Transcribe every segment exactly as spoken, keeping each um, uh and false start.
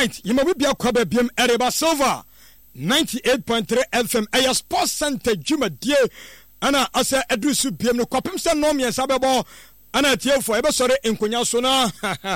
right, you may be a Quabe B M Ereba Silver ninety-eight point three F M. A sports center, Juma dear. Ana asa Edrusu B M no Quapim Sanom Yasababo. Ana Tia for ever sorry in Kunyasona.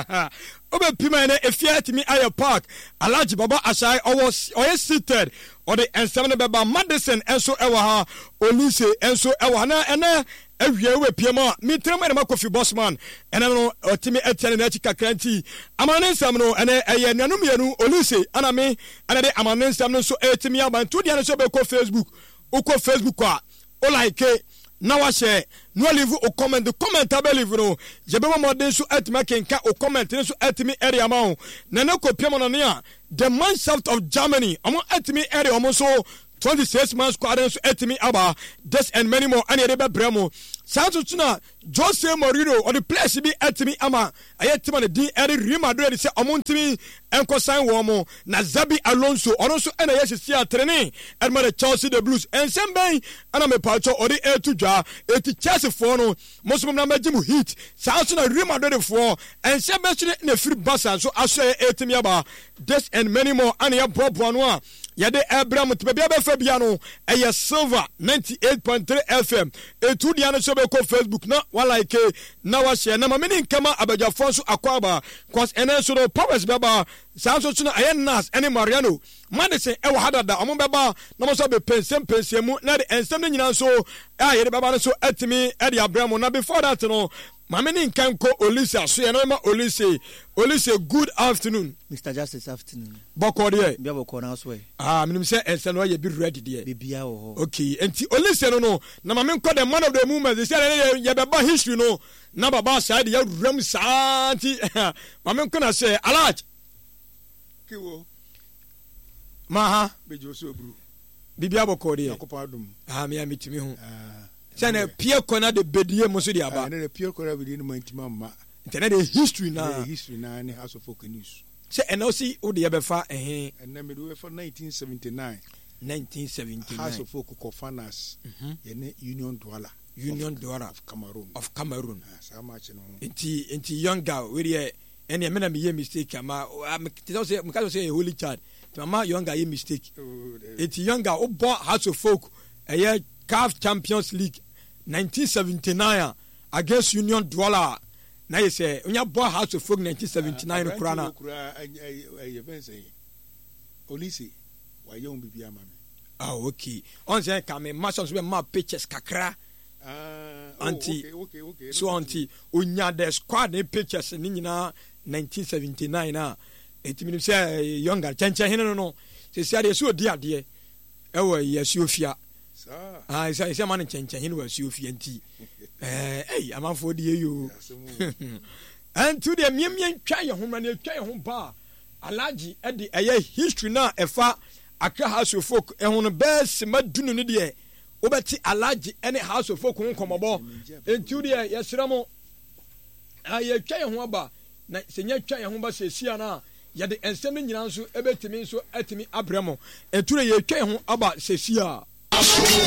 Obe Pima if you at me Aya Park. A large Baba Asai or was or seated or the and seven Baba Madison and so Ewaha Olise and so Ewana and every year with Pima, me tell my coffee bossman, and I know Timmy Etienne and Etika Cranty. Amanen Samno and a Yanumianu Olise, Aname, and a Amanen Samno so Etimia, and two Diana Sobeko Facebook, Oko Facebook, Olaike, now I share, no leave or comment, the comment I believe, no, Jabba Modern so at making cat or comment, so at me area amount, Nanoko Piamonia, the man south of Germany, among at me area almost so. twenty-six months squadrons at me about this and many more. And Reba Bremo, Santos Jose Mourinho or the place be at me ama. I had to D. Eddie Real Madrid say among me and Cosign Womo, Nazabi Alonso, also N S C training and Mother Chelsea the Blues and Sembay and I'm a patcho or the air to jar, eighty Chelsea for no, most of them Jimu heat, Santos Real Madrid for and Sembay in the free bus. So I say eighty me about this and many more. And you Bob Wanwa. Yade Abraham Tibebe Fabiano, a silver ninety-eight point three F M. A two Diana Sobeko Facebook, not one like a now I share. Nama meaning Kama Abaja Fonso Aquaba, cause and then so the powers Baba, Sanso Tuna, Ayan Nas, any Mariano, Madison, Ewa Hadada, Amon Baba, Namasabe Pensem, Pensemu, Nadi, and something so, I had Baba so at me, Eddie Abraham, now before that, you know. Mamini can call Olisa, so you know, Olise, Olise, good afternoon. Mister Justice, afternoon. Bokode, Biabo houseway. Ah, I'm say, and so you be ready, dear. Bibiao. Okay, and Olise, no, no. Now, Mamma called the man of the movement. They said, Yababa history, no. Nababa side, you rum santi. Mamma can say, Alat. Kiwo. Maha, Bejoso Bru. Bibiabo Cody. Ah, me, I meet me. Send Pierre Cona de Bedie Mosudi Abba. And a pure corner within my mamma. Internet history now. History now in the House of Folk News. Say, and now see who the Abefa and and then we do it for nineteen seventy-nine. nineteen seventy-nine. House of Folk Kofanas, Union Douala. Union Douala of Cameroon. Of Cameroon. How much? Inti, inti younger, where any a man be a mistake. I'm say a holy child. Mama younger, a mistake. It's younger, oh, boy, House of Folk, a year C A F Champions League. nineteen seventy-nine against Union Douala. Now you say, when you bought House of Folk nineteen seventy-nine, Kurana. Olise, why you won't be a man? Oh, okay. On the come, Masters with my pictures, Kakra. Auntie, okay, okay. So, Auntie, Unya, the squad in pictures in nineteen seventy-nine. It means say younger, Chancha, no, no. They said, so dear, dear. Oh, yes, you fear. I say, some man change him was you fianti. Hey, I'm for the you. And to the Mimian try your home and you try your home bar. Alaji at the air history now, a far Accra House of Folk, and on the best Madunidia. Obeti Alaji any House of Folk won't come about. And to the yes, Ramo. I try your home bar. Senior try your home bar says Siana. Yet the ensemble Yansu, Ebetimin so at me Abramo. And to the try home about says